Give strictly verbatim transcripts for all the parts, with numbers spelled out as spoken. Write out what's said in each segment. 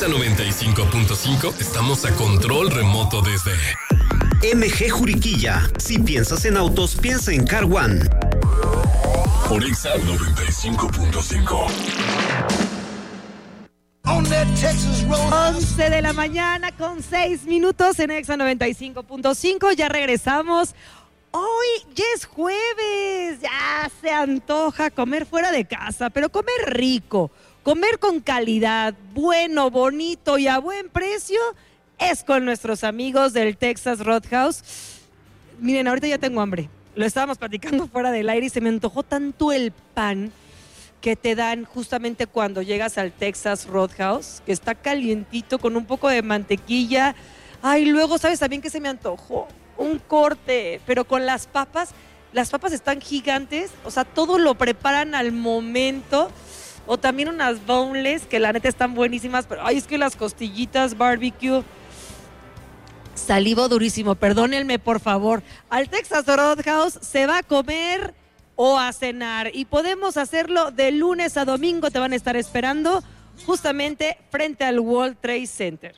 Exa noventa y cinco punto cinco estamos a control remoto desde M G Juriquilla. Si piensas en autos, piensa en Car One. Por Exa noventa y cinco punto cinco. once de la mañana con seis minutos en Exa noventa y cinco punto cinco. Ya regresamos. Hoy ya es jueves, ya se antoja comer fuera de casa, pero comer rico, comer con calidad, bueno, bonito y a buen precio es con nuestros amigos del Texas Roadhouse. Miren, ahorita ya tengo hambre. Lo estábamos platicando fuera del aire y se me antojó tanto el pan que te dan justamente cuando llegas al Texas Roadhouse, que está calientito con un poco de mantequilla. Ay, luego, ¿sabes también qué se me antojó? Un corte, pero con las papas. Las papas están gigantes, o sea, todo lo preparan al momento. O también unas boneless, que la neta están buenísimas, pero ay, es que las costillitas barbecue. Salivo durísimo, perdónenme por favor. Al Texas Roadhouse se va a comer o a cenar y podemos hacerlo de lunes a domingo. Te van a estar esperando justamente frente al World Trade Center.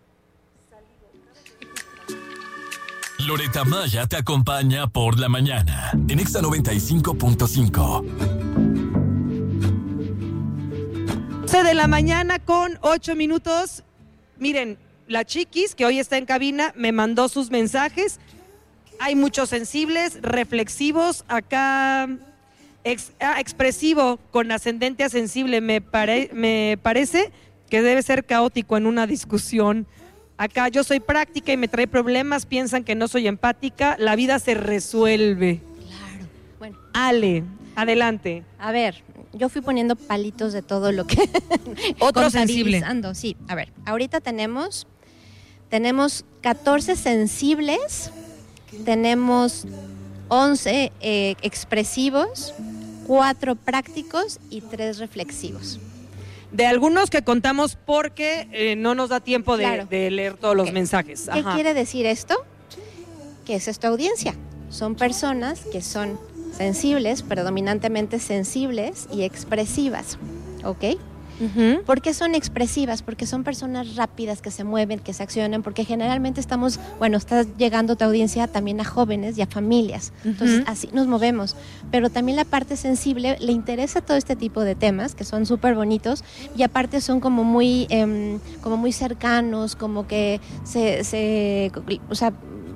Loretta Maya te acompaña por la mañana en Exa noventa y cinco punto cinco. once de la mañana con ocho minutos. Miren, la Chiquis, que hoy está en cabina, me mandó sus mensajes. Hay muchos sensibles, reflexivos, acá ex, ah, expresivo con ascendente a sensible. Me, pare, me parece que debe ser caótico en una discusión. Acá yo soy práctica y me trae problemas, piensan que no soy empática, la vida se resuelve. Claro. Bueno. Ale, adelante. A ver, yo fui poniendo palitos de todo lo que... Otro sensible. Sí, a ver, ahorita tenemos, tenemos catorce sensibles, tenemos once eh, expresivos, cuatro prácticos y tres reflexivos. De algunos que contamos porque eh, no nos da tiempo de, claro. de leer todos los Okay. mensajes. ¿Qué Ajá. quiere decir esto? Que esa es tu audiencia. Son personas que son sensibles, predominantemente sensibles y expresivas, ¿ok? Uh-huh. ¿Por qué son expresivas? Porque son personas rápidas que se mueven, que se accionan, porque generalmente estamos, bueno, está llegando tu audiencia también a jóvenes y a familias, uh-huh. Entonces así nos movemos, pero también la parte sensible le interesa todo este tipo de temas que son súper bonitos y aparte son como muy, eh, como muy cercanos, como que se, se o sea,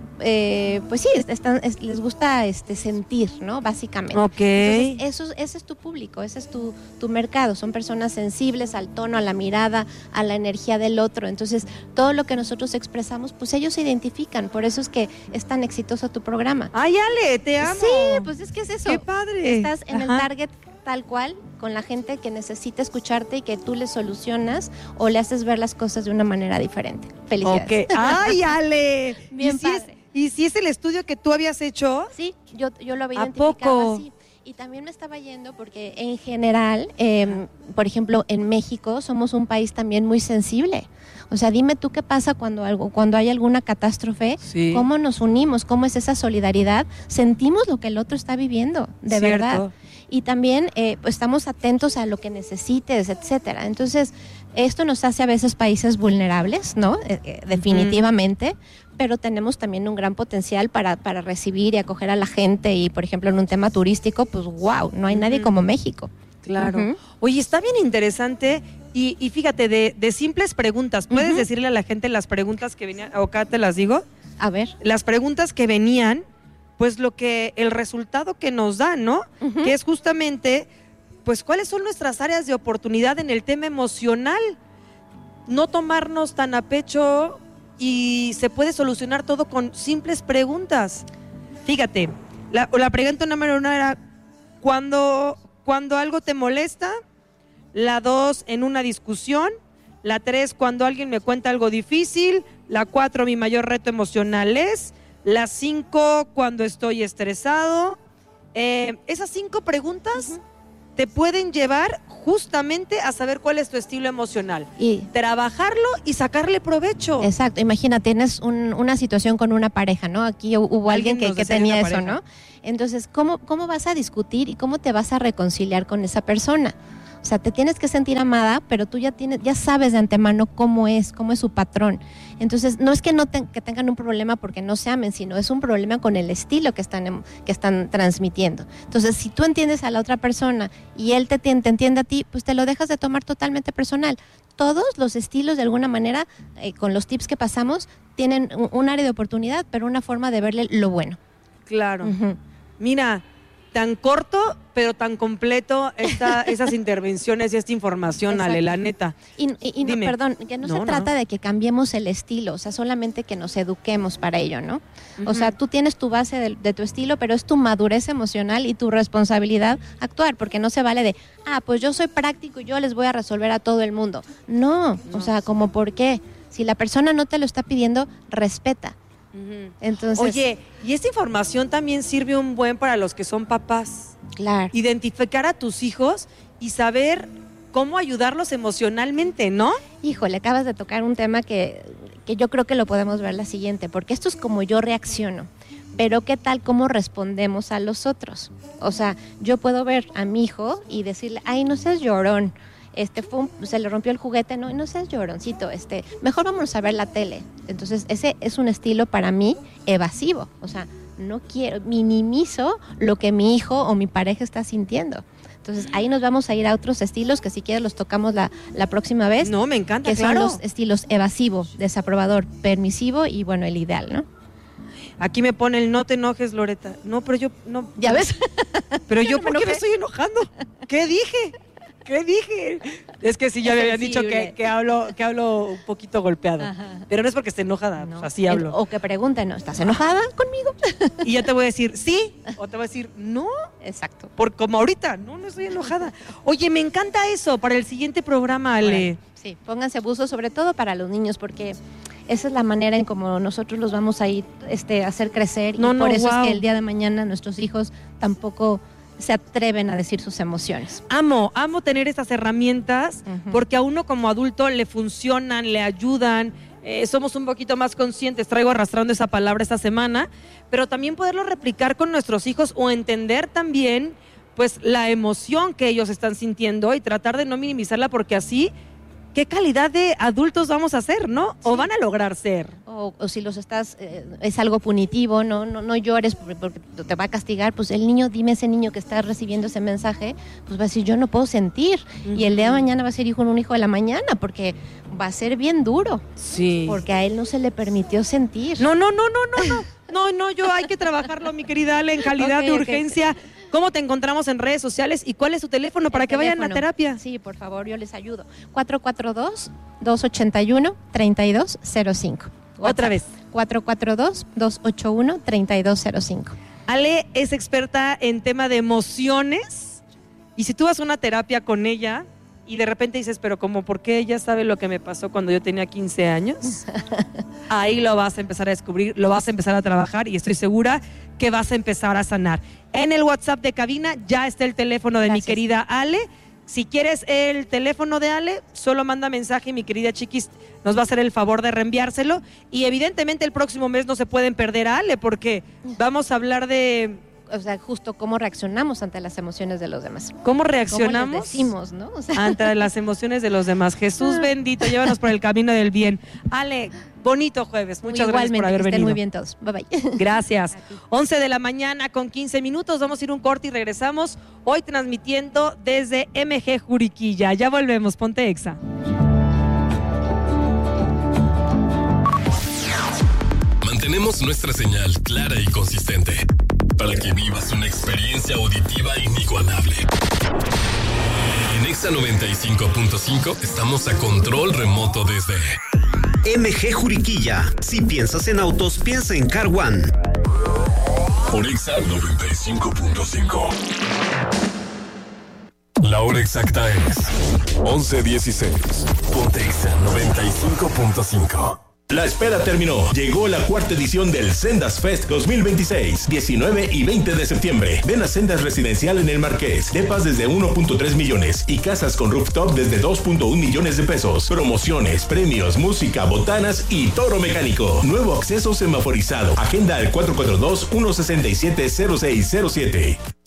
Eh, pues sí, están, es, les gusta este sentir, ¿no? Básicamente. Ok. Entonces, eso, ese es tu público, ese es tu, tu mercado. Son personas sensibles al tono, a la mirada, a la energía del otro. Entonces, todo lo que nosotros expresamos, pues ellos se identifican. Por eso es que es tan exitoso tu programa. Ay, Ale, te amo. Sí, pues es que es eso. Qué padre. Estás en Ajá. el target tal cual, con la gente que necesita escucharte y que tú le solucionas o le haces ver las cosas de una manera diferente. Felicidades. Ok. Ay, Ale. Bien ¿Y si, es, padre. ¿Y si es el estudio que tú habías hecho? Sí, yo, yo lo había ¿A identificado poco? así. Y también me estaba yendo porque en general, eh, por ejemplo, en México somos un país también muy sensible. O sea, dime tú qué pasa cuando algo, cuando hay alguna catástrofe, Sí. cómo nos unimos, cómo es esa solidaridad, sentimos lo que el otro está viviendo, de Cierto. verdad. Y también eh, pues estamos atentos a lo que necesites, etcétera. Entonces, esto nos hace a veces países vulnerables, ¿no? Eh, eh, definitivamente. Uh-huh. Pero tenemos también un gran potencial para, para recibir y acoger a la gente y, por ejemplo, en un tema turístico, pues wow, no hay nadie uh-huh. como México. Claro. Uh-huh. Oye, está bien interesante y, y fíjate, de, de simples preguntas, ¿puedes uh-huh. decirle a la gente las preguntas que venían? ¿O acá te las digo? A ver. Las preguntas que venían, pues lo que, el resultado que nos da, ¿no? Uh-huh. Que es justamente, pues, ¿cuáles son nuestras áreas de oportunidad en el tema emocional? No tomarnos tan a pecho y se puede solucionar todo con simples preguntas. Fíjate, la, la pregunta número uno era, ¿cuándo, cuando algo te molesta? La dos, en una discusión. La tres, cuando alguien me cuenta algo difícil. La cuatro, mi mayor reto emocional es. La cinco, cuando estoy estresado. Eh, esas cinco preguntas uh-huh. te pueden llevar justamente a saber cuál es tu estilo emocional. Y trabajarlo y sacarle provecho. Exacto. Imagina, tienes un, una situación con una pareja, ¿no? Aquí hubo alguien, alguien que, que tenía eso, ¿no? Entonces, ¿cómo, ¿cómo vas a discutir y cómo te vas a reconciliar con esa persona? O O sea, te tienes que sentir amada, pero tú ya tienes, ya sabes de antemano cómo es, cómo es su patrón. Entonces, no es que no te, que tengan un problema porque no se amen, sino es un problema con el estilo que están, que están transmitiendo. Entonces, si tú entiendes a la otra persona y él te, te entiende a ti, pues te lo dejas de tomar totalmente personal. Todos los estilos, de alguna manera, eh, con los tips que pasamos, tienen un, un área de oportunidad, pero una forma de verle lo bueno. Claro. Uh-huh. Mira, tan corto, pero tan completo esta, esas intervenciones y esta información, Ale, la neta. Y, y, y no, perdón, que no, no se no, trata no. de que cambiemos el estilo, o sea, solamente que nos eduquemos para ello, ¿no? Uh-huh. O sea, tú tienes tu base de, de tu estilo, pero es tu madurez emocional y tu responsabilidad actuar, porque no se vale de, ah, pues yo soy práctico y yo les voy a resolver a todo el mundo. No, no. O sea, como por qué. Si la persona no te lo está pidiendo, respeta. Entonces, oye, y esta información también sirve un buen para los que son papás. Claro. Identificar a tus hijos y saber cómo ayudarlos emocionalmente, ¿no? Híjole, acabas de tocar un tema que, que yo creo que lo podemos ver la siguiente, porque esto es como yo reacciono, pero ¿qué tal cómo respondemos a los otros? O sea, yo puedo ver a mi hijo y decirle, ay, no seas llorón. Este fue un, se le rompió el juguete, no, no seas lloroncito, este, mejor vámonos a ver la tele. Entonces, ese es un estilo para mí evasivo, o sea, no quiero, minimizo lo que mi hijo o mi pareja está sintiendo. Entonces, ahí nos vamos a ir a otros estilos que si quieres los tocamos la, la próxima vez. No, me encanta, que claro. son los estilos evasivo, desaprobador, permisivo y, bueno, el ideal, ¿no? Aquí me pone el no te enojes, Loreta. No, pero yo, no. ¿Ya ves? Pero yo, ¿por qué me estoy enojando? ¿Qué dije? ¿Qué dije? Es que sí, ya me habían dicho que, que, hablo, que hablo un poquito golpeado. Ajá. Pero no es porque esté enojada, no. Pues así hablo. O que pregunten, ¿no? ¿Estás enojada conmigo? Y ya te voy a decir, sí, o te voy a decir, no. Exacto. Por, como ahorita, no, no estoy enojada. Oye, me encanta eso para el siguiente programa, Ale. Bueno, sí, pónganse abuso, sobre todo para los niños, porque esa es la manera en como nosotros los vamos a ir este, a hacer crecer. No, y por no, eso wow. es que el día de mañana nuestros hijos tampoco se atreven a decir sus emociones. Amo, amo tener esas herramientas uh-huh. porque a uno como adulto le funcionan, le ayudan, eh, somos un poquito más conscientes, traigo arrastrando esa palabra esta semana, pero también poderlo replicar con nuestros hijos o entender también pues la emoción que ellos están sintiendo y tratar de no minimizarla porque así, ¿qué calidad de adultos vamos a ser, no? Sí. O van a lograr ser. O, o si los estás, eh, es algo punitivo, no, no, no llores porque, porque te va a castigar, pues el niño, dime ese niño que está recibiendo ese mensaje, pues va a decir, yo no puedo sentir. Uh-huh. Y el día de mañana va a ser hijo de un hijo de la mañana, porque va a ser bien duro. Sí. Porque a él no se le permitió sentir. No, no, no, no, no, no. No, no, yo hay que trabajarlo, mi querida Ale, en calidad okay, de urgencia. Okay. ¿Cómo te encontramos en redes sociales y cuál es tu teléfono para El que teléfono. vayan a terapia? Sí, por favor, yo les ayudo. cuatro cuatro dos, dos ocho uno, tres dos cero cinco. Otra vez. cuatro cuatro dos, dos ocho uno, tres dos cero cinco. Ale es experta en tema de emociones y si tú vas a una terapia con ella y de repente dices, pero como, ¿por qué ella sabe lo que me pasó cuando yo tenía quince años? Ahí lo vas a empezar a descubrir, lo vas a empezar a trabajar y estoy segura que vas a empezar a sanar. En el WhatsApp de cabina ya está el teléfono de Gracias. mi querida Ale. Si quieres el teléfono de Ale, solo manda mensaje y mi querida Chiquis nos va a hacer el favor de reenviárselo. Y evidentemente el próximo mes no se pueden perder a Ale porque vamos a hablar de... O sea, justo cómo reaccionamos ante las emociones de los demás. ¿Cómo reaccionamos? ¿Cómo les decimos, no? O sea... Ante las emociones de los demás. Jesús bendito, llévanos por el camino del bien. Ale, bonito jueves. Muchas gracias por haber que venido. Estén muy bien todos. Bye bye. Gracias. once de la mañana con quince minutos. Vamos a ir un corte y regresamos. Hoy transmitiendo desde M G Juriquilla. Ya volvemos. Ponte Exa. Mantenemos nuestra señal clara y consistente para que vivas una experiencia auditiva inigualable. En Exa noventa y cinco punto cinco estamos a control remoto desde M G Juriquilla. Si piensas en autos, piensa en Car One. Por Exa noventa y cinco punto cinco. La hora exacta es once dieciséis. Ponte Exa noventa y cinco punto cinco. La espera terminó. Llegó la cuarta edición del Sendas Fest dos mil veintiséis, diecinueve y veinte de septiembre. Ven a Sendas Residencial en el Marqués. Depas desde uno punto tres millones y casas con rooftop desde dos punto uno millones de pesos. Promociones, premios, música, botanas y toro mecánico. Nuevo acceso semaforizado. Agenda al cuatro cuatro dos, uno seis siete, cero seis cero siete.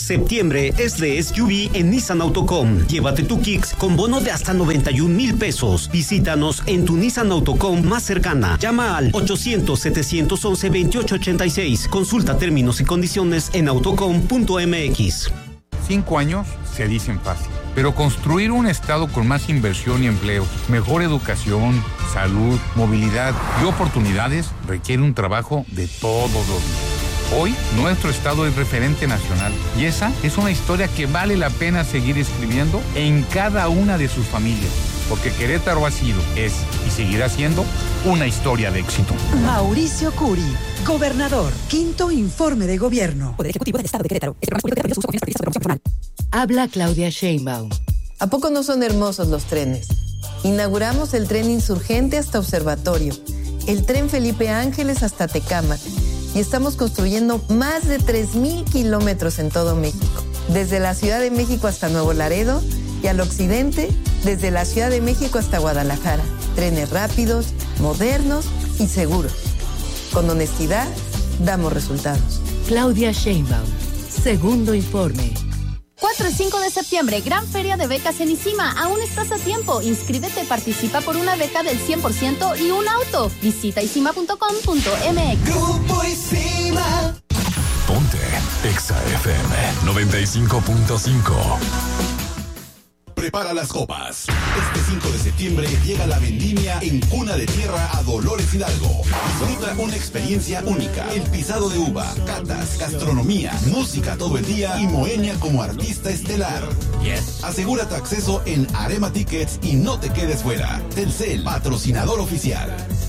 Septiembre es de S U V en Nissan Autocom. Llévate tu Kicks con bono de hasta noventa y un mil pesos. Visítanos en tu Nissan Autocom más cercana. Llama al ochocientos, setecientos once, veintiocho ochenta y seis. Consulta términos y condiciones en autocom punto m x. Cinco años se dicen fácil, pero construir un estado con más inversión y empleo, mejor educación, salud, movilidad y oportunidades requiere un trabajo de todos los días. Hoy, nuestro estado es referente nacional y esa es una historia que vale la pena seguir escribiendo en cada una de sus familias, porque Querétaro ha sido, es y seguirá siendo una historia de éxito. Mauricio Curi, gobernador, quinto informe de gobierno. Poder Ejecutivo del Estado de Querétaro. Este programa es público de sus oficinas partidistas de promoción personal. Habla Claudia Sheinbaum. ¿A poco no son hermosos los trenes? Inauguramos el tren Insurgente hasta Observatorio, el tren Felipe Ángeles hasta Tecámac, y estamos construyendo más de tres mil kilómetros en todo México, desde la Ciudad de México hasta Nuevo Laredo y al occidente, desde la Ciudad de México hasta Guadalajara. Trenes rápidos, modernos y seguros. Con honestidad, damos resultados. Claudia Sheinbaum, segundo informe. cuatro y cinco de septiembre, gran feria de becas en ICIMA. Aún estás a tiempo. Inscríbete, participa por una beca del cien por ciento y un auto. Visita isima punto com punto m x. Grupo ICIMA. Ponte Exa F M noventa y cinco punto cinco. Prepara las copas. Este cinco de septiembre llega la vendimia en Cuna de Tierra a Dolores Hidalgo. Disfruta una experiencia única. El pisado de uva, catas, gastronomía, música todo el día y Moenia como artista estelar. Yes. Asegura tu acceso en Arema Tickets y no te quedes fuera. Telcel, patrocinador oficial.